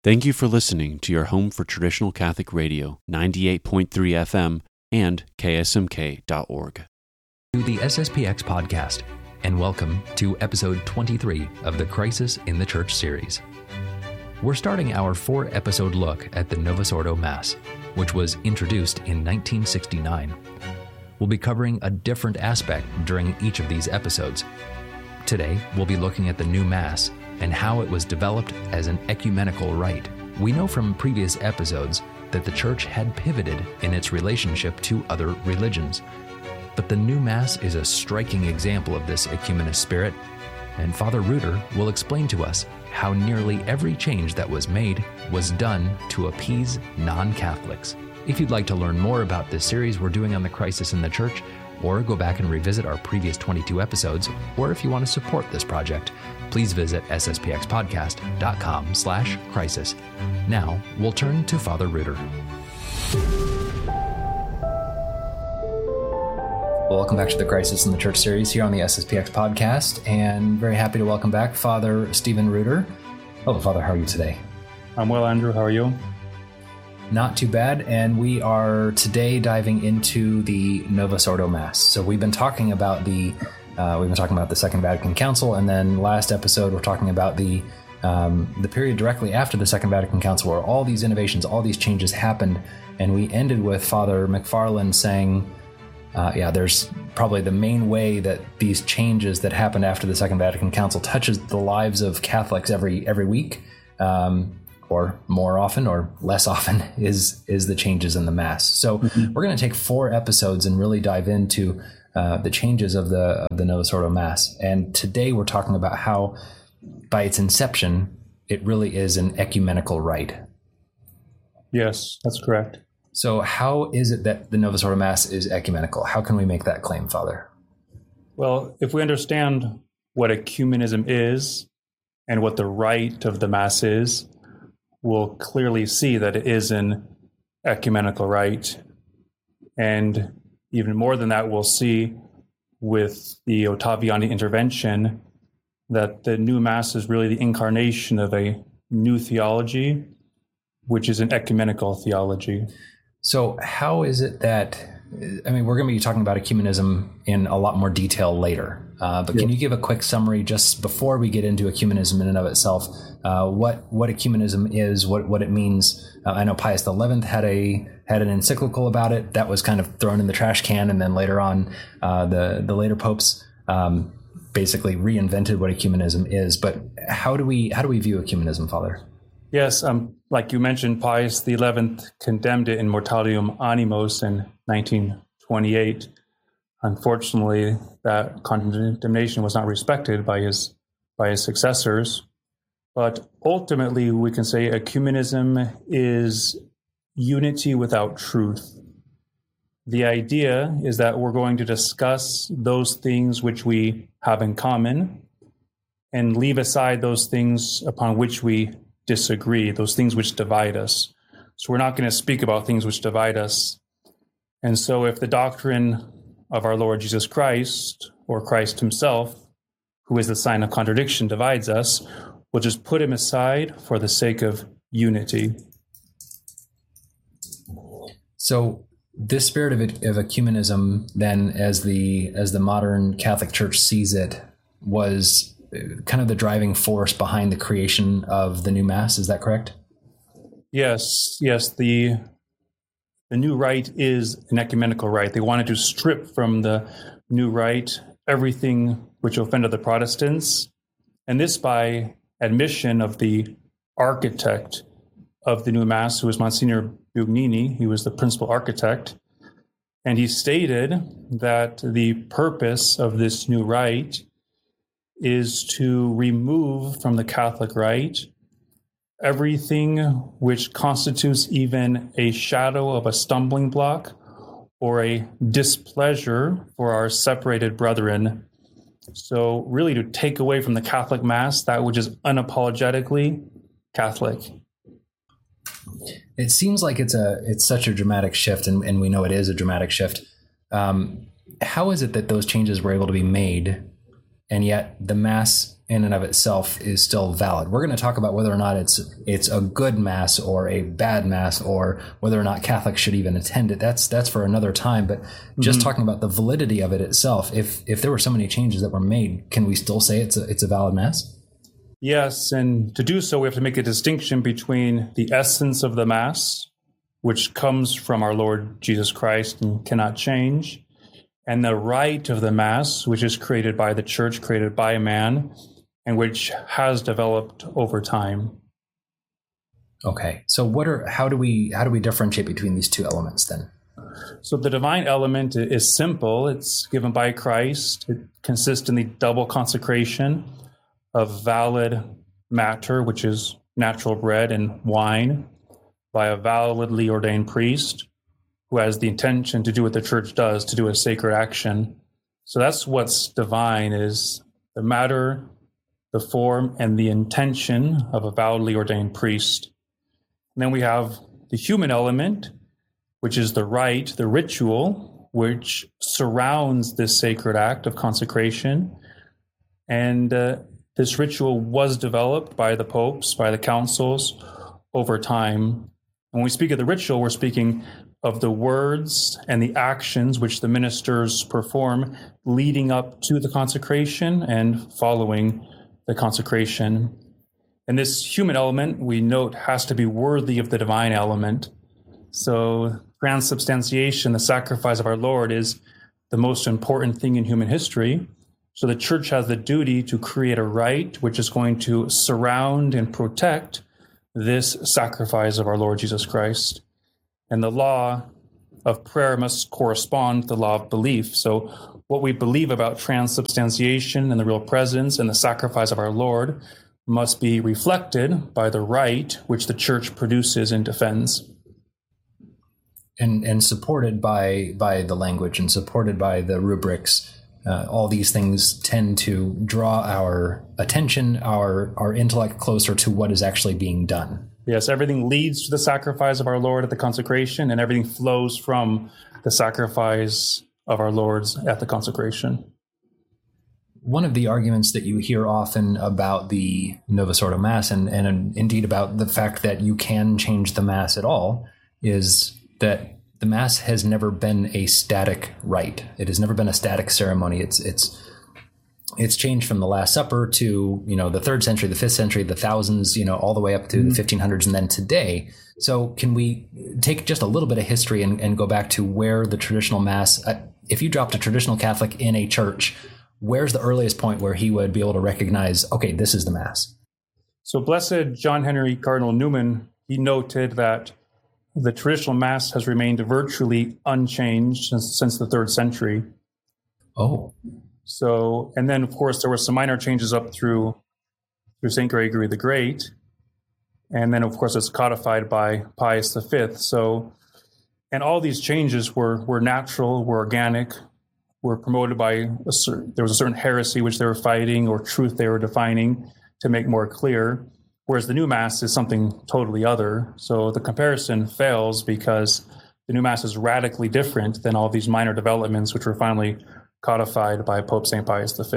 Thank you for listening to your home for traditional Catholic radio, 98.3 FM and ksmk.org. To the SSPX podcast, and welcome to episode 23 of the Crisis in the Church series. We're starting our 4-episode look at the Novus Ordo Mass, which was introduced in 1969. We'll be covering a different aspect during each of these episodes. Today, we'll be looking at the new Mass and how it was developed as an ecumenical rite. We know from previous episodes that the Church had pivoted in its relationship to other religions. But the new Mass is a striking example of this ecumenist spirit, and Father Reuter will explain to us how nearly every change that was made was done to appease non-Catholics. If you'd like to learn more about this series we're doing on the Crisis in the Church, or go back and revisit our previous 22 episodes, or if you want to support this project, please visit sspxpodcast.com/crisis. Now, we'll turn to Father Reuter. Welcome back to the Crisis in the Church series here on the SSPX podcast, and very happy to welcome back Father Stephen Reuter. Hello, Father, how are you today? I'm well, Andrew. How are you? Not too bad, and we are today diving into the Novus Ordo Mass. So we've been talking about the Second Vatican Council, and then last episode we're talking about the period directly after the Second Vatican Council, where all these innovations, all these changes happened, and we ended with Father McFarland saying, there's probably the main way that these changes that happened after the Second Vatican Council touches the lives of Catholics every week. Or more often or less often is the changes in the Mass. So we're going to take 4 episodes and really dive into the changes of the Novus Ordo Mass. And today we're talking about how, by its inception, it really is an ecumenical rite. Yes, that's correct. So how is it that the Novus Ordo Mass is ecumenical? How can we make that claim, Father? Well, if we understand what ecumenism is and what the rite of the Mass is, we'll clearly see that it is an ecumenical rite. And even more than that, we'll see with the Ottaviani intervention that the new Mass is really the incarnation of a new theology, which is an ecumenical theology. So how is it that, we're going to be talking about ecumenism in a lot more detail later, but can you give a quick summary just before we get into ecumenism in and of itself, what ecumenism is, what it means? I know Pius XI had an encyclical about it that was kind of thrown in the trash can, and then later on the later popes basically reinvented what ecumenism is. But how do we view ecumenism, Father? Yes, like you mentioned, Pius XI condemned it in Mortalium Animos in 1928. Unfortunately, that condemnation was not respected by his successors. But ultimately, we can say ecumenism is unity without truth. The idea is that we're going to discuss those things which we have in common and leave aside those things upon which we disagree, those things which divide us. So we're not going to speak about things which divide us. And so if the doctrine of our Lord Jesus Christ, or Christ himself, who is the sign of contradiction, divides us, we'll just put him aside for the sake of unity. So this spirit of ecumenism, then, as the modern Catholic Church sees it, was kind of the driving force behind the creation of the new Mass. Is that correct? Yes. The new rite is an ecumenical rite. They wanted to strip from the new rite everything which offended the Protestants, and this by admission of the architect of the new Mass, who was Monsignor Bugnini. He was the principal architect, and he stated that the purpose of this new rite is to remove from the Catholic rite everything which constitutes even a shadow of a stumbling block or a displeasure for our separated brethren. So really to take away from the Catholic Mass that which is unapologetically Catholic. It seems like it's such a dramatic shift, and we know it is a dramatic shift. How is it that those changes were able to be made and yet the Mass in and of itself is still valid. We're going to talk about whether or not it's a good Mass or a bad Mass, or whether or not Catholics should even attend it. That's for another time. But just talking about the validity of it itself, if there were so many changes that were made, can we still say it's a valid Mass? Yes, and to do so, we have to make a distinction between the essence of the Mass, which comes from our Lord Jesus Christ and cannot change, and the rite of the Mass, which is created by the Church, created by man, and which has developed over time. Okay, so how do we differentiate between these two elements then? So the divine element is simple. It's given by Christ. It consists in the double consecration of valid matter, which is natural bread and wine, by a validly ordained priest who has the intention to do what the Church does, to do a sacred action. So that's what's divine, is the matter, the form, and the intention of a validly ordained priest. And then we have the human element, which is the rite, the ritual, which surrounds this sacred act of consecration. And this ritual was developed by the popes, by the councils over time. When we speak of the ritual, we're speaking of the words and the actions which the ministers perform leading up to the consecration and following the consecration. And this human element, we note, has to be worthy of the divine element. So transubstantiation, the sacrifice of our Lord, is the most important thing in human history. So the Church has the duty to create a rite which is going to surround and protect this sacrifice of our Lord Jesus Christ. And the law of prayer must correspond to the law of belief. So what we believe about transubstantiation and the real presence and the sacrifice of our Lord must be reflected by the rite which the Church produces and defends. And supported by the language and supported by the rubrics. All these things tend to draw our attention, our intellect closer to what is actually being done. Yes, everything leads to the sacrifice of our Lord at the consecration, and everything flows from the sacrifice of our Lord's at the consecration. One of the arguments that you hear often about the Novus Ordo Mass, and indeed about the fact that you can change the Mass at all, is that the Mass has never been a static rite. It has never been a static ceremony. It's changed from the Last Supper to, the 3rd century, the 5th century, the thousands, all the way up to the 1500s, and then today. So can we take just a little bit of history and go back to where the traditional Mass, if you dropped a traditional Catholic in a church, where's the earliest point where he would be able to recognize, okay, this is the Mass? So Blessed John Henry Cardinal Newman, he noted that the traditional Mass has remained virtually unchanged since the 3rd century. Oh. So, and then of course there were some minor changes up through St. Gregory the Great. And then of course it's codified by Pius V. So, and all these changes were natural, were organic, were promoted by, there was a certain heresy which they were fighting or truth they were defining to make more clear. Whereas the new Mass is something totally other. So the comparison fails because the new Mass is radically different than all these minor developments which were finally codified by Pope St. Pius V.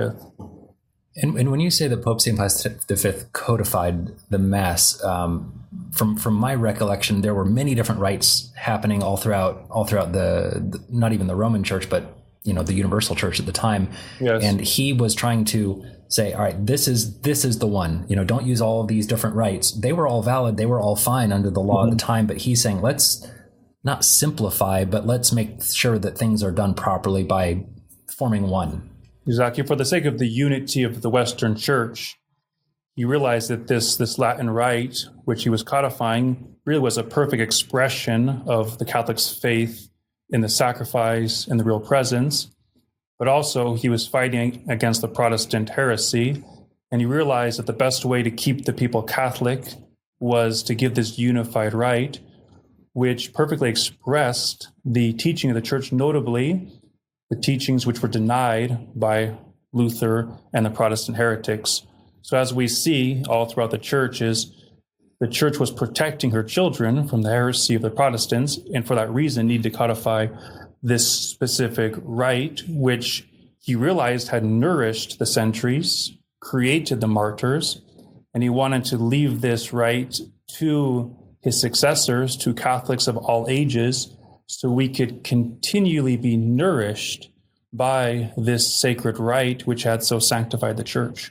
And when you say that Pope St. Pius V codified the Mass, from my recollection, there were many different rites happening all throughout the not even the Roman Church, but the Universal Church at the time. Yes. And he was trying to say, all right, this is the one. Don't use all of these different rites. They were all valid. They were all fine under the law at the time. But he's saying, let's not simplify, but let's make sure that things are done properly by forming one. Exactly. For the sake of the unity of the Western Church, he realized that this Latin rite, which he was codifying, really was a perfect expression of the Catholic's faith in the sacrifice and the real presence. But also he was fighting against the Protestant heresy. And he realized that the best way to keep the people Catholic was to give this unified rite, which perfectly expressed the teaching of the Church, notably the teachings which were denied by Luther and the Protestant heretics. So as we see all throughout the Church is the Church was protecting her children from the heresy of the Protestants, and for that reason needed to codify this specific rite, which he realized had nourished the centuries, created the martyrs, and he wanted to leave this right to his successors, to Catholics of all ages, so we could continually be nourished by this sacred rite which had so sanctified the church.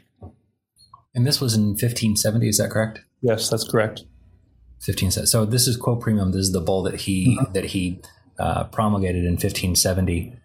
And this was in 1570, is that correct? Yes, that's correct. 1570. So this is Quo Primum. This is the bull that he promulgated in 1570.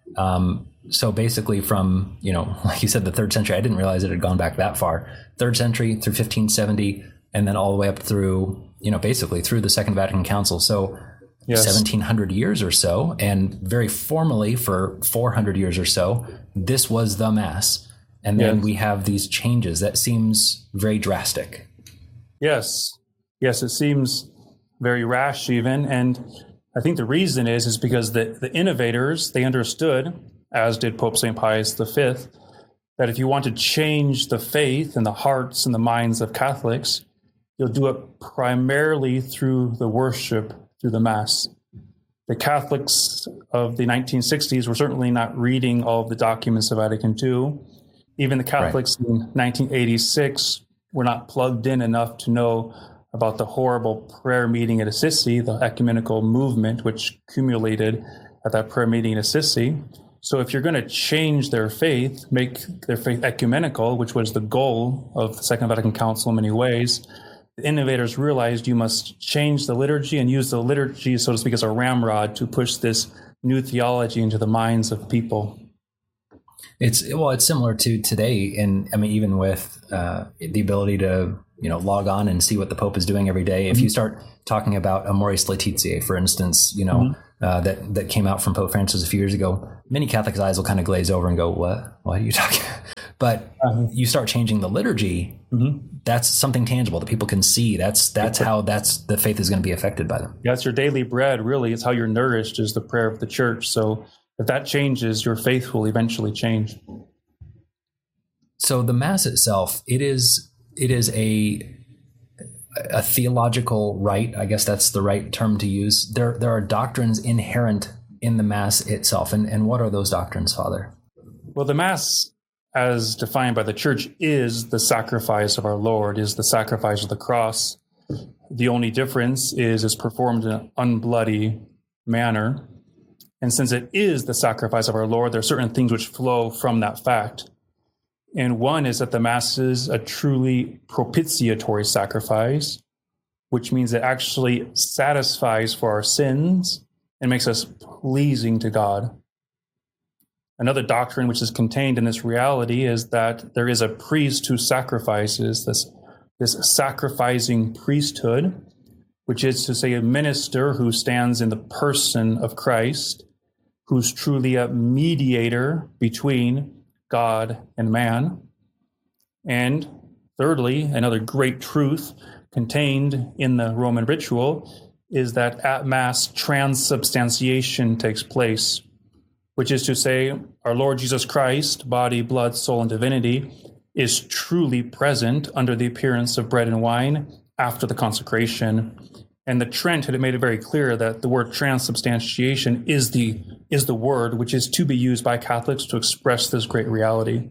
So basically from, like you said, the 3rd century, I didn't realize it had gone back that far. 3rd century through 1570, and then all the way up through, basically through the Second Vatican Council. So yes. 1700 years or so, and very formally for 400 years or so, this was the Mass. And then we have these changes. That seems very drastic. Yes, it seems very rash even. And I think the reason is because the innovators, they understood, as did Pope St. Pius V, that if you want to change the faith and the hearts and the minds of Catholics, you'll do it primarily through the worship, through the Mass. The Catholics of the 1960s were certainly not reading all of the documents of Vatican II. Even the Catholics in 1986 were not plugged in enough to know about the horrible prayer meeting at Assisi, the ecumenical movement which accumulated at that prayer meeting in Assisi. So if you're going to change their faith, make their faith ecumenical, which was the goal of the Second Vatican Council in many ways, the innovators realized you must change the liturgy and use the liturgy, so to speak, as a ramrod to push this new theology into the minds of people. It's similar to today, even with the ability to log on and see what the Pope is doing every day. If you start talking about Amoris Laetitia, for instance, that came out from Pope Francis a few years ago, many Catholics' eyes will kind of glaze over and go, "What are you talking?" But you start changing the liturgy. That's something tangible that people can see. That's how the faith is going to be affected by them. Yeah, it's your daily bread. Really, it's how you're nourished. Is the prayer of the Church. So if that changes, your faith will eventually change. So the Mass itself, it is a theological rite. I guess that's the right term to use. There are doctrines inherent in the Mass itself. And what are those doctrines, Father? Well, the Mass, as defined by the Church, is the sacrifice of our Lord, is the sacrifice of the cross. The only difference is it's performed in an unbloody manner. And since it is the sacrifice of our Lord, there are certain things which flow from that fact. And one is that the Mass is a truly propitiatory sacrifice, which means it actually satisfies for our sins and makes us pleasing to God. Another doctrine which is contained in this reality is that there is a priest who sacrifices, this sacrificing priesthood, which is to say a minister who stands in the person of Christ, who's truly a mediator between God and man. And thirdly, another great truth contained in the Roman ritual is that at Mass, transubstantiation takes place, which is to say our Lord Jesus Christ, body, blood, soul, and divinity, is truly present under the appearance of bread and wine after the consecration. And the Trent had made it very clear that the word transubstantiation is the word which is to be used by Catholics to express this great reality.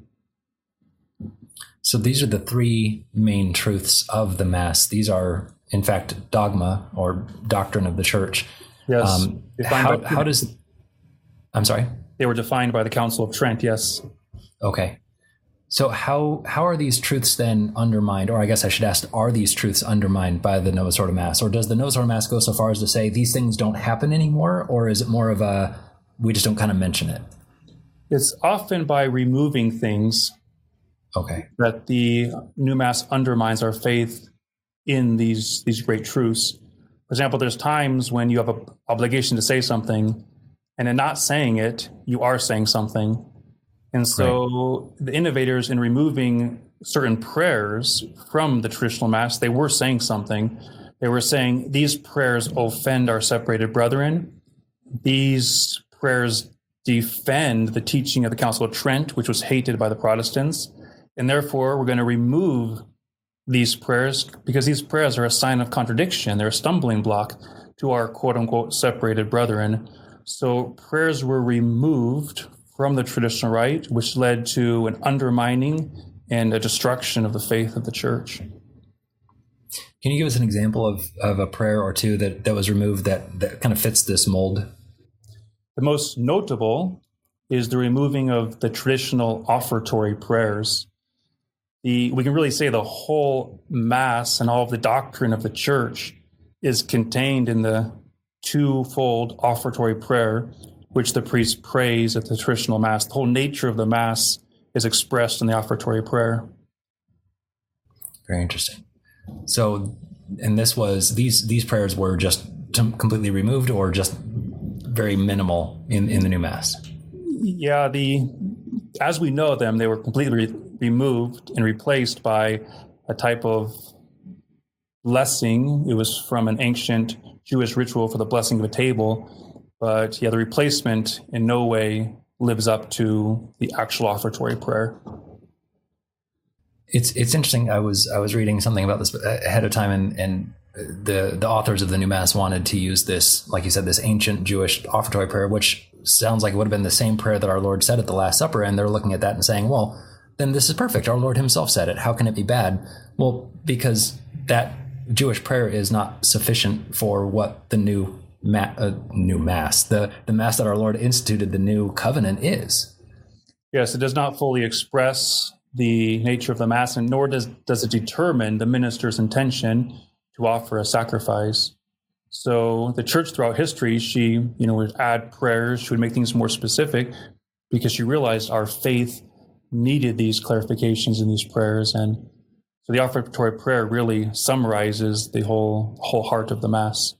So these are the three main truths of the Mass. These are, in fact, dogma or doctrine of the Church. Yes. How does... I'm sorry? They were defined by the Council of Trent, yes. Okay. So how are these truths then undermined? Or I guess I should ask, are these truths undermined by the Novus Ordo Mass? Or does the Novus Ordo Mass go so far as to say these things don't happen anymore? Or is it more of a, we just don't kind of mention it? It's often by removing things that the new Mass undermines our faith in these great truths. For example, there's times when you have an obligation to say something, and in not saying it, you are saying something. And so the innovators, in removing certain prayers from the traditional Mass, they were saying something. They were saying these prayers offend our separated brethren. These prayers defend the teaching of the Council of Trent, which was hated by the Protestants. And therefore, we're going to remove these prayers because these prayers are a sign of contradiction. They're a stumbling block to our quote unquote separated brethren. So prayers were removed from the traditional rite, which led to an undermining and a destruction of the faith of the church. Can you give us an example of a prayer or two that was removed that kind of fits this mold? The most notable is the removing of the traditional offertory prayers. We can really say the whole Mass and all of the doctrine of the church is contained in the twofold offertory prayer, which the priest prays at the traditional Mass. The whole nature of the Mass is expressed in the offertory prayer. Very interesting. So, and these prayers were just completely removed, or just very minimal in the new Mass? Yeah, as we know them, they were completely removed and replaced by a type of blessing. It was from an ancient Jewish ritual for the blessing of a table. But yeah, the replacement in no way lives up to the actual offertory prayer. It's interesting. I was reading something about this ahead of time, and the authors of the New Mass wanted to use this, like you said, this ancient Jewish offertory prayer, which sounds like it would have been the same prayer that our Lord said at the Last Supper, and they're looking at that and saying, well, then this is perfect. Our Lord himself said it. How can it be bad? Well, because that Jewish prayer is not sufficient for what the new Mass, the Mass that our Lord instituted, the new covenant, is. Yes, it does not fully express the nature of the Mass, and nor does it determine the minister's intention to offer a sacrifice. So the church throughout history, she would add prayers, she would make things more specific, because she realized our faith needed these clarifications in these prayers. And so the offertory prayer really summarizes the whole heart of the Mass.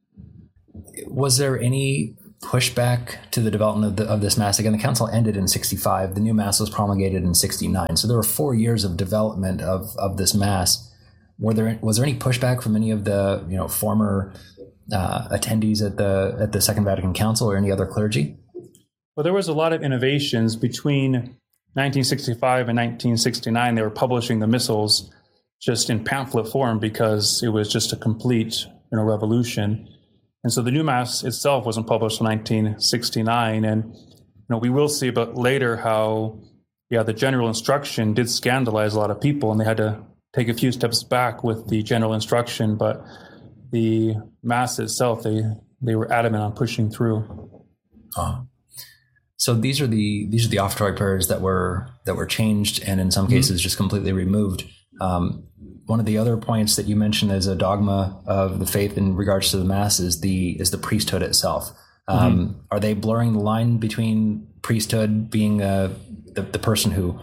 Was there any pushback to the development of this Mass? Again, the council ended in 65. The new Mass was promulgated in 69. So there were 4 years of development of this Mass. Was there any pushback from any of the former attendees at the Second Vatican Council or any other clergy? Well, there was a lot of innovations between 1965 and 1969. They were publishing the missals just in pamphlet form because it was just a complete revolution. And so the new Mass itself wasn't published in 1969. And we will see about later how the general instruction did scandalize a lot of people, and they had to take a few steps back with the general instruction. But the Mass itself, they were adamant on pushing through. So these are the offertory prayers that were changed, and in some cases just completely removed. One of the other points that you mentioned as a dogma of the faith in regards to the Mass is the priesthood itself. Are they blurring the line between priesthood being the person who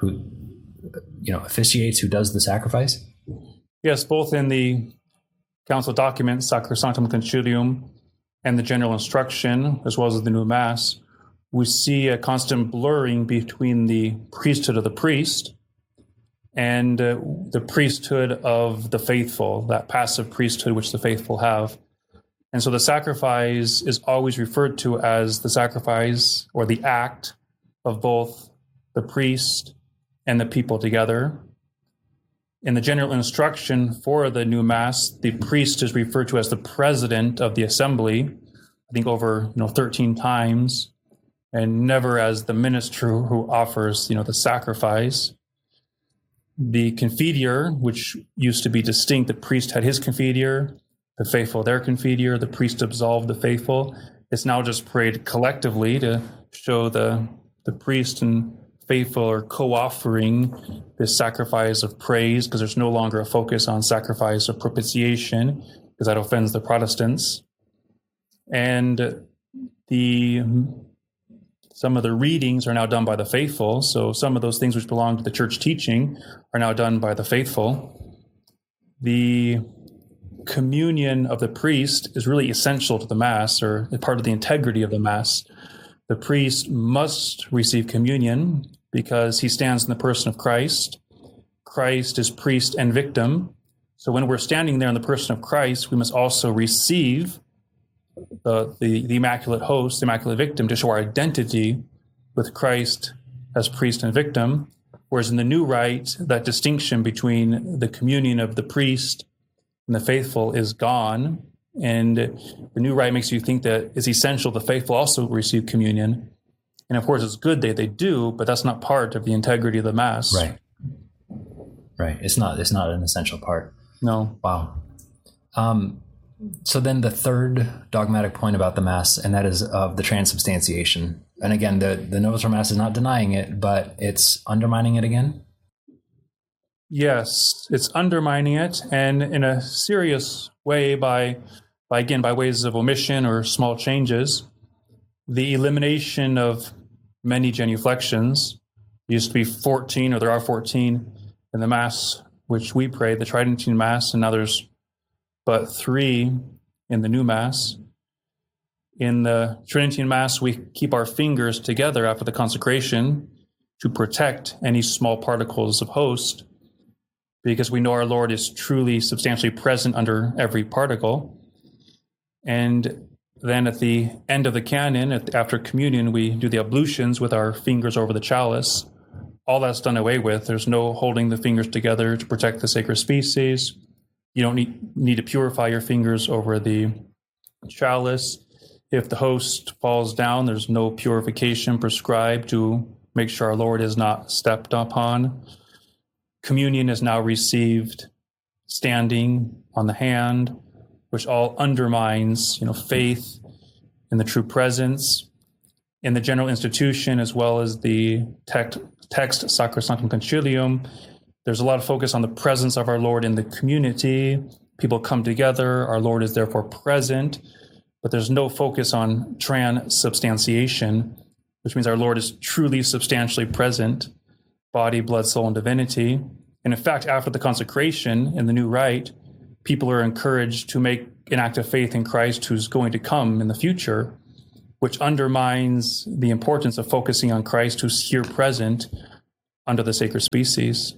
officiates, who does the sacrifice? Yes, both in the council document Sacrosanctum Concilium and the general instruction, as well as the new Mass, we see a constant blurring between the priesthood of the priest and the priesthood of the faithful, that passive priesthood which the faithful have. And so the sacrifice is always referred to as the sacrifice or the act of both the priest and the people together. In the general instruction for the new Mass, the priest is referred to as the president of the assembly, I think over 13 times, and never as the minister who offers the sacrifice. The confiteor, which used to be distinct, the priest had his confiteor, the faithful their confiteor, the priest absolved the faithful. It's now just prayed collectively to show the priest and faithful are co-offering this sacrifice of praise, because there's no longer a focus on sacrifice of propitiation, because that offends the Protestants. And some of the readings are now done by the faithful. So some of those things which belong to the church teaching are now done by the faithful. The communion of the priest is really essential to the Mass, or part of the integrity of the Mass. The priest must receive communion because he stands in the person of Christ. Christ is priest and victim. So when we're standing there in the person of Christ, we must also receive the Immaculate Host, the Immaculate Victim, to show our identity with Christ as priest and victim. Whereas in the new rite, that distinction between the communion of the priest and the faithful is gone. And the new rite makes you think that it's essential the faithful also receive communion. And of course, it's good they do, but that's not part of the integrity of the Mass. Right. It's not an essential part. No. Wow. So then the third dogmatic point about the Mass, and that is of the transubstantiation. And again, the Novus Ordo Mass is not denying it, but it's undermining it again? Yes, it's undermining it, and in a serious way by ways of omission or small changes. The elimination of many genuflections. Used to be 14, or there are 14 in the Mass which we pray, the Tridentine Mass, and now there's but 3 in the new Mass. In the Tridentine Mass, we keep our fingers together after the consecration to protect any small particles of host, because we know our Lord is truly substantially present under every particle. And then at the end of the canon, after communion, we do the ablutions with our fingers over the chalice. All that's done away with. There's no holding the fingers together to protect the sacred species. You don't need to purify your fingers over the chalice. If the host falls down, there's no purification prescribed to make sure our Lord is not stepped upon. Communion is now received standing on the hand, which all undermines, faith in the true presence in the general institution, as well as the text Sacrosanctum Concilium. There's a lot of focus on the presence of our Lord in the community. People come together. Our Lord is therefore present, but there's no focus on transubstantiation, which means our Lord is truly substantially present, body, blood, soul, and divinity. And in fact, after the consecration in the new rite, people are encouraged to make an act of faith in Christ who's going to come in the future, which undermines the importance of focusing on Christ who's here present under the sacred species.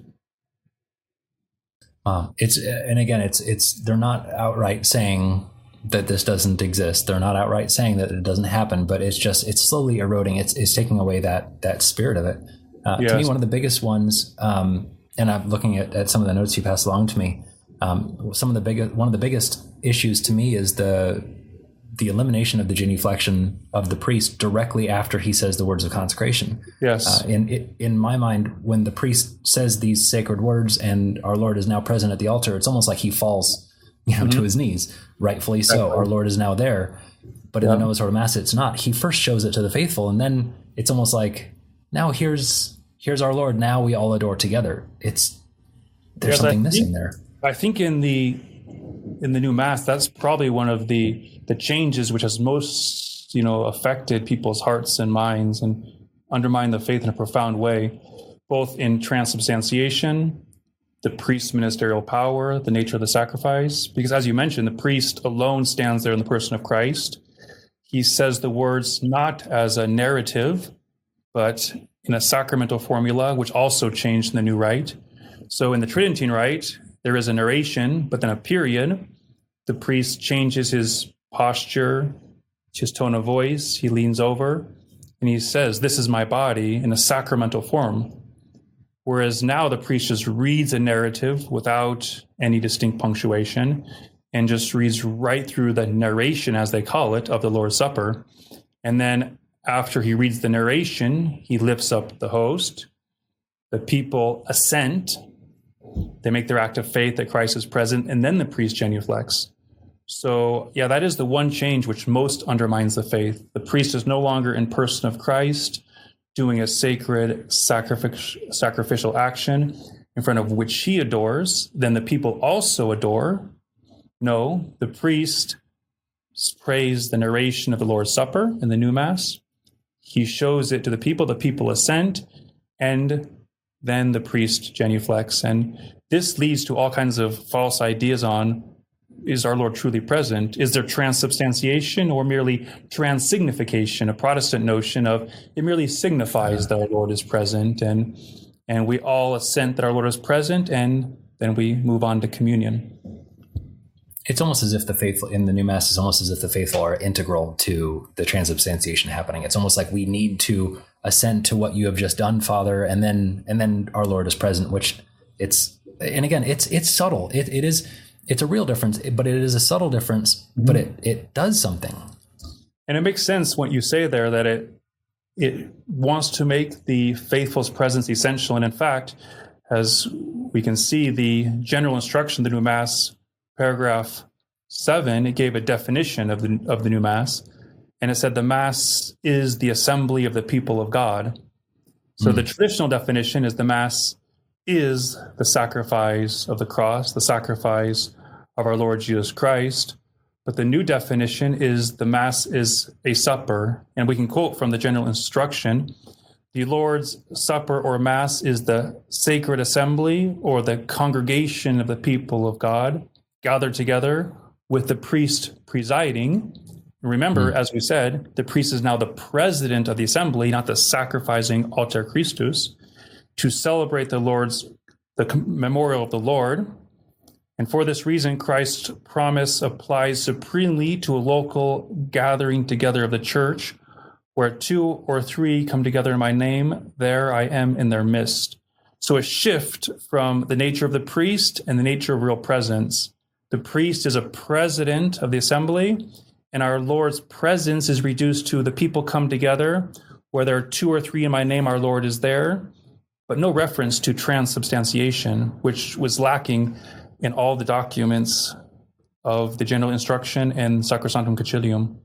They're not outright saying that this doesn't exist. They're not outright saying that it doesn't happen, but it's slowly eroding. It's taking away that spirit of it. Yes. To me, one of the biggest ones, and I'm looking at some of the notes you passed along to me. One of the biggest issues to me is the elimination of the genuflection of the priest directly after he says the words of consecration. Yes. In my mind, when the priest says these sacred words and our Lord is now present at the altar, it's almost like he falls, to his knees. Rightfully so. Our Lord is now there. But in the Novus Ordo Mass, it's not. He first shows it to the faithful, and then it's almost like, now here's our Lord. Now we all adore together. There's something missing there. I think in the new Mass, that's probably one of the changes which has most, affected people's hearts and minds and undermined the faith in a profound way, both in transubstantiation, the priest's ministerial power, the nature of the sacrifice. Because as you mentioned, the priest alone stands there in the person of Christ. He says the words not as a narrative, but in a sacramental formula, which also changed in the new rite. So in the Tridentine rite, there is a narration, but then a period. The priest changes his posture, his tone of voice. He leans over and he says, "This is my body," in a sacramental form. Whereas now the priest just reads a narrative without any distinct punctuation and just reads right through the narration, as they call it, of the Lord's Supper. And then after he reads the narration, he lifts up the host. The people assent. They make their act of faith that Christ is present, and then the priest genuflects. So, that is the one change which most undermines the faith. The priest is no longer in person of Christ, doing a sacred sacrificial action in front of which he adores. Then the people also adore. No, the priest prays the narration of the Lord's Supper in the new Mass. He shows it to the people assent, and then the priest genuflects. And this leads to all kinds of false ideas on, is our Lord truly present? Is there transubstantiation or merely transsignification, a Protestant notion of it merely signifies that our Lord is present, and we all assent that our Lord is present, and then we move on to communion. It's almost as if the faithful in the new Mass is almost as if the faithful are integral to the transubstantiation happening. It's almost like we need to assent to what you have just done, Father, and then our Lord is present, which it's subtle. It's a real difference, but it is a subtle difference, but it does something. And it makes sense what you say there, that it wants to make the faithful's presence essential. And in fact, as we can see, the general instruction, the new Mass, paragraph 7, it gave a definition of the new Mass. And it said the Mass is the assembly of the people of God. So the traditional definition is the Mass is the sacrifice of the cross, the sacrifice of our Lord Jesus Christ. But the new definition is the Mass is a supper. And we can quote from the general instruction, the Lord's Supper or Mass is the sacred assembly or the congregation of the people of God gathered together with the priest presiding. Remember, as we said, the priest is now the president of the assembly, not the sacrificing alter Christus, to celebrate the memorial of the Lord. And for this reason, Christ's promise applies supremely to a local gathering together of the church, where 2 or 3 come together in my name, there I am in their midst. So a shift from the nature of the priest and the nature of real presence. The priest is a president of the assembly, and our Lord's presence is reduced to the people come together, where there are 2 or 3 in my name, our Lord is there, but no reference to transubstantiation, which was lacking in all the documents of the general instruction and Sacrosanctum Concilium.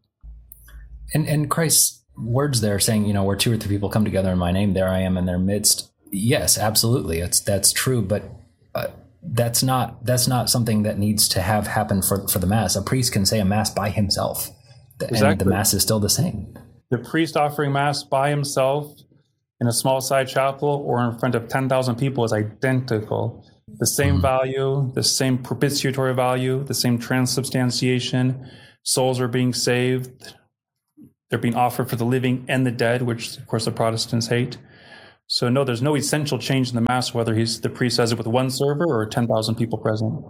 And Christ's words there saying, where 2 or 3 people come together in my name, there I am in their midst. Yes, absolutely. That's true. But that's not something that needs to have happen for the Mass. A priest can say a Mass by himself, exactly. And the Mass is still the same. The priest offering Mass by himself in a small side chapel or in front of 10,000 people is identical. The same value, the same propitiatory value, the same transubstantiation. Souls are being saved. They're being offered for the living and the dead, which, of course, the Protestants hate. So, no, there's no essential change in the Mass, whether the priest says it with 1 server or 10,000 people present.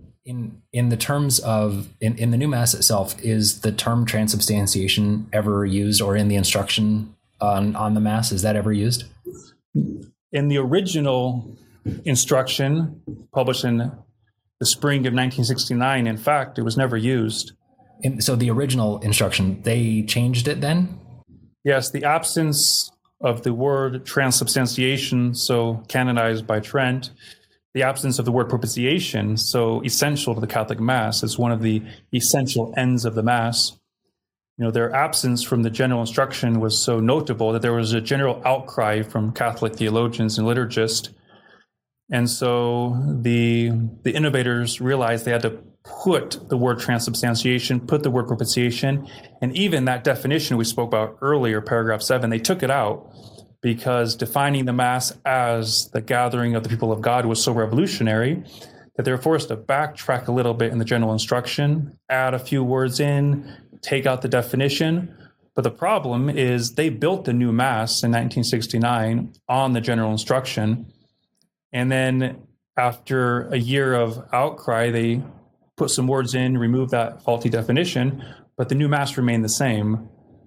In the terms of, in the new Mass itself, is the term transubstantiation ever used, or in the instruction on the Mass, is that ever used? In the original instruction published in the spring of 1969, in fact, it was never used. So the original instruction, they changed it then? Yes, the absence of the word transubstantiation, so canonized by Trent, the absence of the word propitiation, so essential to the Catholic Mass, is one of the essential ends of the Mass. Their absence from the general instruction was so notable that there was a general outcry from Catholic theologians and liturgists. And so the innovators realized they had to put the word transubstantiation, put the word propitiation, and even that definition we spoke about earlier, paragraph 7, they took it out because defining the Mass as the gathering of the people of God was so revolutionary that they were forced to backtrack a little bit in the general instruction, add a few words in, take out the definition. But the problem is they built the new Mass in 1969 on the general instruction. And then after a year of outcry, they put some words in, removed that faulty definition, but the new Mass remained the same.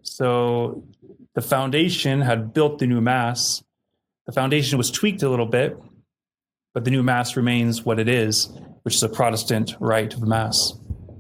So the foundation had built the new Mass. The foundation was tweaked a little bit, but the new Mass remains what it is, which is a Protestant rite of the Mass.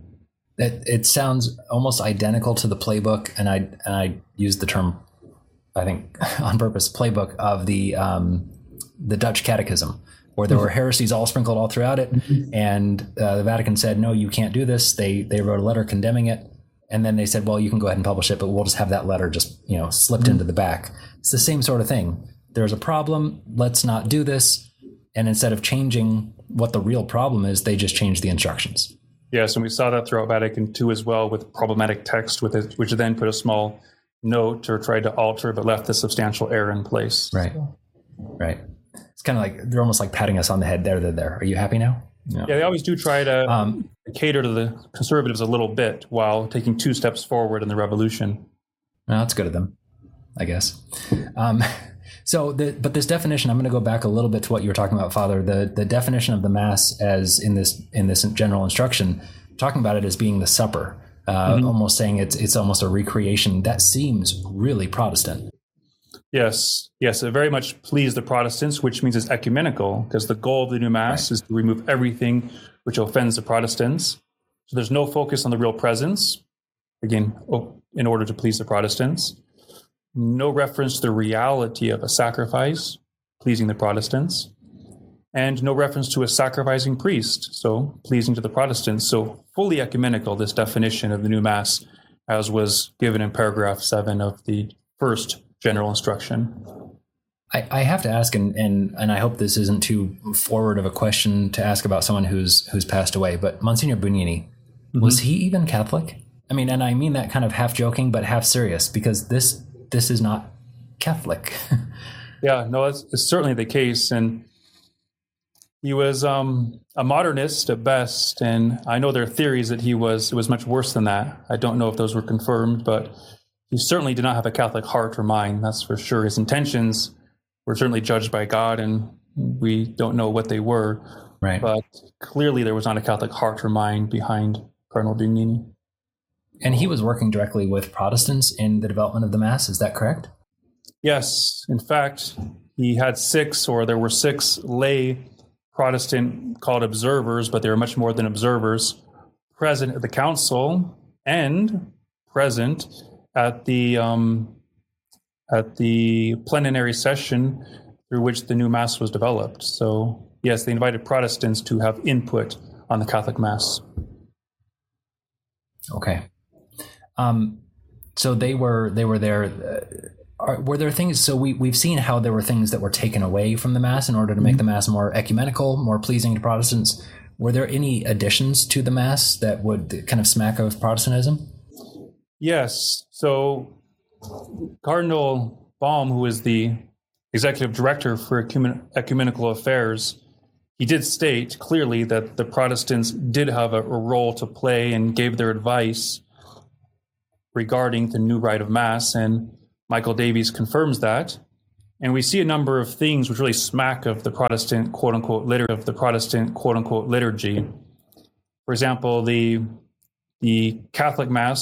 It sounds almost identical to the playbook, and I use the term, I think, on purpose, playbook of the Dutch Catechism, where there were heresies all sprinkled all throughout it, and the Vatican said, no, you can't do this. They wrote a letter condemning it, and then they said, well, you can go ahead and publish it, but we'll just have that letter just slipped into the back. It's the same sort of thing. There's a problem. Let's not do this. And instead of changing what the real problem is, they just changed the instructions. Yes, and we saw that throughout Vatican II as well, with problematic text with it, which then put a small note or tried to alter, but left the substantial error in place. Right. It's kind of like, they're almost like patting us on the head. There. Are you happy now? Yeah, they always do try to cater to the conservatives a little bit while taking 2 steps forward in the revolution. Well, that's good of them, I guess. But this definition, I'm going to go back a little bit to what you were talking about, Father. The definition of the Mass as in this general instruction, talking about it as being the supper, almost saying it's almost a recreation. That seems really Protestant. Yes, it very much pleased the Protestants, which means it's ecumenical, because the goal of the new Mass is to remove everything which offends the Protestants. So there's no focus on the real presence, again, in order to please the Protestants. no reference to the reality of a sacrifice, pleasing the Protestants, and no reference to a sacrificing priest, so pleasing to the Protestants. So fully ecumenical, this definition of the new Mass, as was given in paragraph 7 of the first general instruction. I have to ask, and I hope this isn't too forward of a question to ask about someone who's passed away, but Monsignor Bugnini, was he even Catholic? I mean, and I mean that kind of half joking, but half serious, because this is not Catholic. Yeah, no, it's certainly the case. And he was a modernist at best. And I know there are theories that it was much worse than that. I don't know if those were confirmed, but he certainly did not have a Catholic heart or mind. That's for sure. His intentions were certainly judged by God, and we don't know what they were. Right. But clearly there was not a Catholic heart or mind behind Cardinal Bugnini. And he was working directly with Protestants in the development of the Mass, is that correct? Yes. In fact, there were six lay Protestant called observers, but they were much more than observers, present at the council and present at the plenary session through which the new Mass was developed. So yes, they invited Protestants to have input on the Catholic Mass. Okay. So they were there. Were there things? So we've seen how there were things that were taken away from the Mass in order to make the Mass more ecumenical, more pleasing to Protestants. Were there any additions to the Mass that would kind of smack of Protestantism? Yes. So Cardinal Baum, who is the executive director for ecumenical affairs, he did state clearly that the Protestants did have a role to play and gave their advice regarding the new rite of Mass, and Michael Davies confirms that. And we see a number of things which really smack of the Protestant quote-unquote liturgy. For example, the Catholic Mass